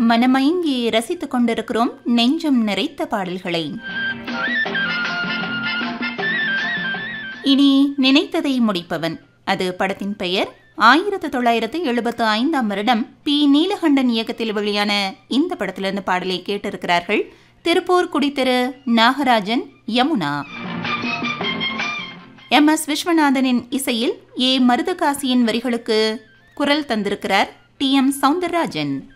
மனமயங்கி ரசித்துக் கொண்டிருக்கிறோம் நெஞ்சம் நிறைத்த பாடல்களை. இனி நினைத்ததை முடிப்பவன், அது படத்தின் பெயர். 1975ஆம் வருடம் பி. நீலகண்டன் இயக்கத்தில் வெளியான இந்த படத்திலிருந்து பாடலை கேட்டிருக்கிறார்கள். திருப்பூர் குடித்தெரு நாகராஜன், யமுனா. MS விஸ்வநாதனின் இசையில் ஏ. மருதகாசியின் வரிகளுக்கு குரல் தந்திருக்கிறார் TM சௌந்தரராஜன்.